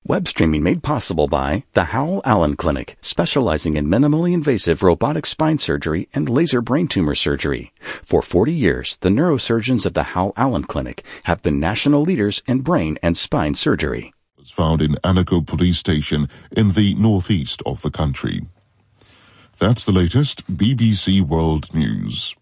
Web streaming made possible by the Howell Allen Clinic, specializing in minimally invasive robotic spine surgery and laser brain tumor surgery. For 40 years, the neurosurgeons of the Howell Allen Clinic have been national leaders in brain and spine surgery. Was found in Anaco Police Station in the northeast of the country. That's the latest BBC World News.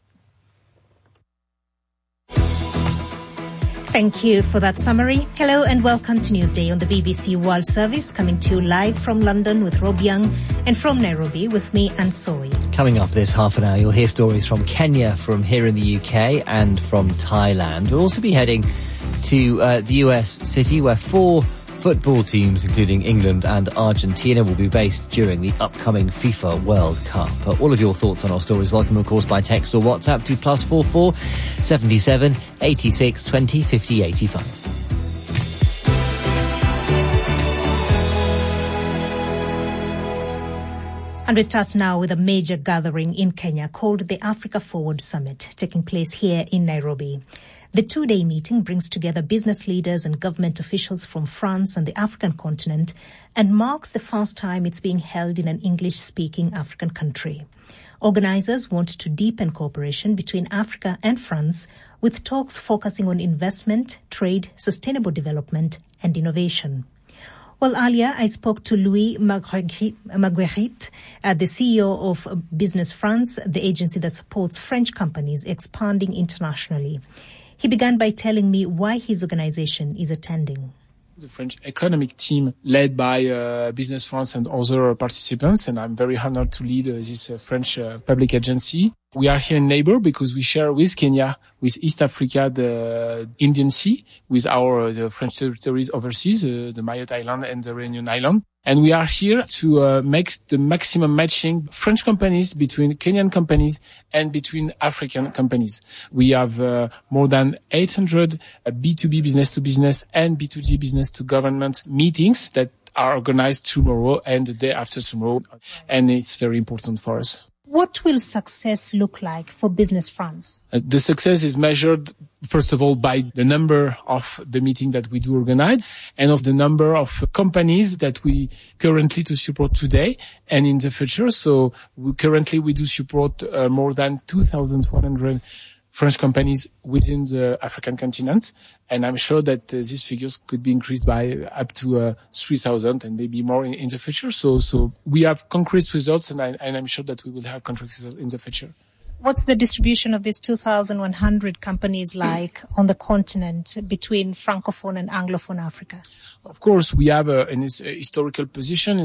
Thank you for that summary. Hello and welcome to Newsday on the BBC World Service, coming to you live from London with Rob Young and from Nairobi with me, Anne Soy. Coming up this half an hour, you'll hear stories from Kenya, from here in the UK and from Thailand. We'll also be heading to the US city where 4 football teams, including England and Argentina, will be based during the upcoming FIFA World Cup. All of your thoughts on our stories welcome, of course, by text or WhatsApp to +44 77 86 20 50 85. And we start now with a major gathering in Kenya called the Africa Forward Summit, taking place here in Nairobi. The 2-day meeting brings together business leaders and government officials from France and the African continent and marks the first time it's being held in an English-speaking African country. Organizers want to deepen cooperation between Africa and France, with talks focusing on investment, trade, sustainable development and innovation. Well, earlier I spoke to Louis Marguerite, the CEO of Business France, the agency that supports French companies expanding internationally. He began by telling me why his organization is attending. The French economic team led by Business France and other participants, and I'm very honored to lead this French public agency. We are here in neighbor because we share with Kenya, with East Africa, the Indian Sea, with the French territories overseas, the Mayotte Island and the Réunion Island. And we are here to make the maximum matching French companies between Kenyan companies and between African companies. We have more than 800 B2B business to business and B2G business to government meetings that are organized tomorrow and the day after tomorrow. And it's very important for us. What will success look like for Business France? The success is measured, first of all, by the number of the meeting that we do organize and of the number of companies that we currently to support today and in the future. So currently we do support more than 2,100 French companies within the African continent. And I'm sure that these figures could be increased by up to 3,000 and maybe more in the future. So we have concrete results and I'm sure that we will have concrete results in the future. What's the distribution of these 2,100 companies like on the continent between Francophone and Anglophone Africa? Of course, we have an historical position,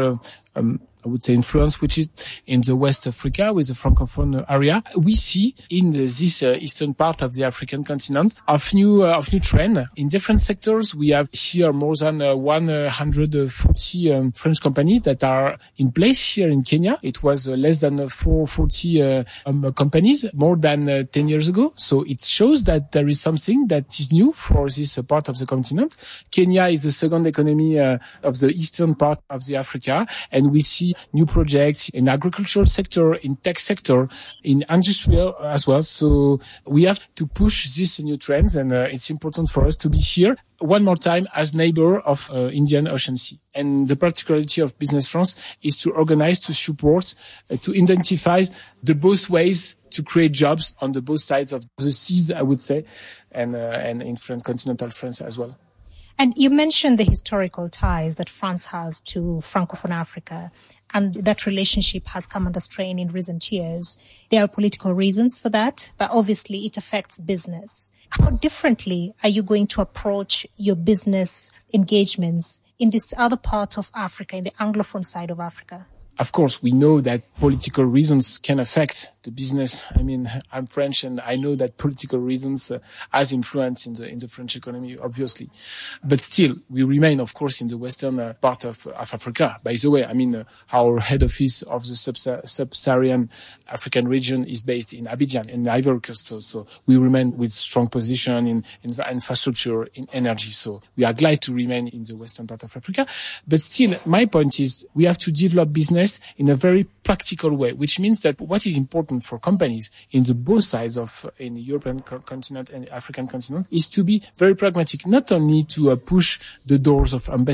I would say influence, which is in the West Africa with the Francophone area. We see in this eastern part of the African continent of new trend in different sectors. We have here more than 140 French companies that are in place here in Kenya. It was less than 440 companies more than 10 years ago. So it shows that there is something that is new for this part of the continent. Kenya is the second economy of the eastern part of the Africa, and we see new projects in agricultural sector, in tech sector, in industrial as well. So we have to push these new trends, and it's important for us to be here one more time as neighbor of Indian Ocean Sea. And the particularity of Business France is to organize, to support, to identify the both ways to create jobs on the both sides of the seas, I would say, and in continental France as well. And you mentioned the historical ties that France has to Francophone Africa, and that relationship has come under strain in recent years. There are political reasons for that, but obviously it affects business. How differently are you going to approach your business engagements in this other part of Africa, in the Anglophone side of Africa? Of course, we know that political reasons can affect the business. I mean, I'm French and I know that political reasons has influence in the French economy, obviously. But still, we remain, of course, in the western part of Africa. By the way, I mean, our head office of the sub-Saharan African region is based in Abidjan, in Ivory Coast. So we remain with strong position in infrastructure, in energy. So we are glad to remain in the western part of Africa. But still, my point is we have to develop business in a very practical way, which means that what is important for companies in the both sides in the European continent and the African continent is to be very pragmatic, not only to push the doors of